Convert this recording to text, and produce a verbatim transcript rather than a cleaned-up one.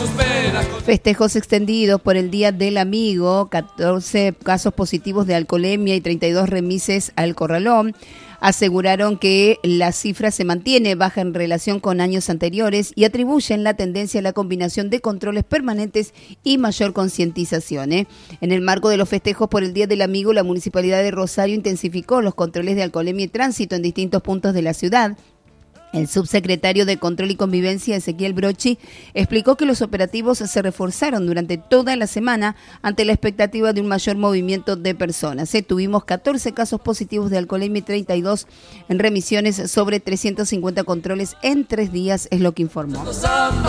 Festejos extendidos por el Día del Amigo, catorce casos positivos de alcoholemia y treinta y dos remises al corralón. Aseguraron que la cifra se mantiene baja en relación con años anteriores y atribuyen la tendencia a la combinación de controles permanentes y mayor concientización. ¿eh? En el marco de los festejos por el Día del Amigo, la Municipalidad de Rosario intensificó los controles de alcoholemia y tránsito en distintos puntos de la ciudad. El subsecretario de Control y Convivencia, Ezequiel Brochi, explicó que los operativos se reforzaron durante toda la semana ante la expectativa de un mayor movimiento de personas. ¿eh? Tuvimos catorce casos positivos de alcoholemia y treinta y dos en remisiones sobre trescientos cincuenta controles en tres días, es lo que informó.